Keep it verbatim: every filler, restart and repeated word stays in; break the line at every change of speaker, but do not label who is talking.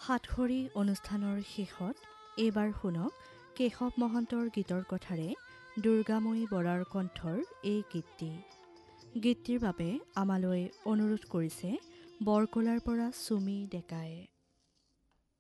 সাতসৰী অনুষ্ঠানৰ শেষত এইবাৰ শুনক কেশৱ মহন্তৰ গীতৰ কথাৰে দুৰ্গাময়ী বৰাৰ কণ্ঠৰ এই গীতটি। গীতটিৰ বাবে আমালৈ অনুৰোধ কৰিছে বৰকলাৰ পৰা চুমি ডেকায়ে।